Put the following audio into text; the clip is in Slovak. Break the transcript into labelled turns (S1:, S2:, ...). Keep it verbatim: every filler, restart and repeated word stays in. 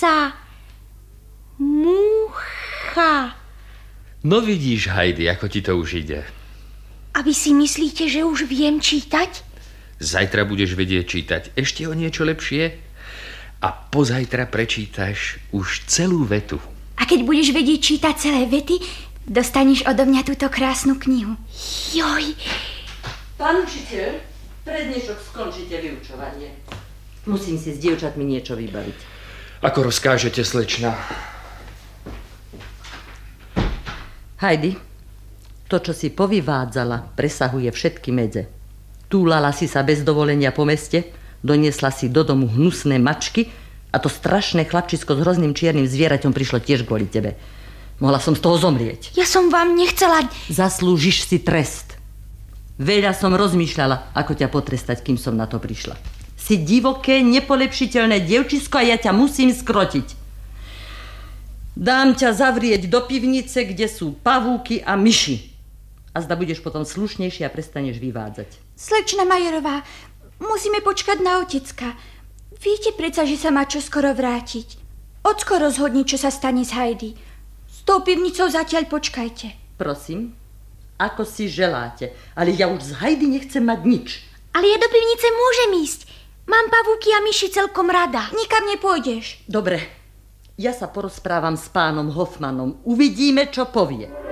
S1: sa. Múcha.
S2: No vidíš, Heidi, ako ti to už ide.
S1: A vy si myslíte, že už viem čítať?
S2: Zajtra budeš vedieť čítať ešte o niečo lepšie a pozajtra prečítaš už celú vetu.
S1: A keď budeš vedieť čítať celé vety, dostaneš odo mňa túto krásnu knihu. Joj.
S3: Pán učiteľ, pre dnešok skončite vyučovanie. Musím si s dievčatmi niečo vybaviť.
S2: Ako rozkážete, slečna.
S3: Heidi, to, čo si povyvádzala, presahuje všetky medze. Túlala si sa bez dovolenia po meste, doniesla si do domu hnusné mačky a to strašné chlapčisko s hrozným čiernym zvieraťom prišlo tiež kvôli tebe. Mohla som z toho zomrieť.
S1: Ja som vám nechcela...
S3: Zaslúžiš si trest. Veľa som rozmýšľala, ako ťa potrestať, kým som na to prišla. Si divoké, nepolepšiteľné dievčisko a ja ťa musím skrotiť. Dám ťa zavrieť do pivnice, kde sú pavúky a myši. A zda budeš potom slušnejšie a prestaneš vyvádzať.
S1: Slečna Majerová, musíme počkať na otecka. Viete predsa, že sa má čo skoro vrátiť. Ocko rozhodni, čo sa stane s Heidi. S tou pivnicou zatiaľ počkajte.
S3: Prosím, ako si želáte, ale ja už z Heidi nechcem mať nič.
S1: Ale ja do pivnice môžem ísť. Mám pavúky a myši celkom rada. Nikam nepôjdeš.
S3: Dobre, ja sa porozprávam s pánom Hoffmanom. Uvidíme, čo povie.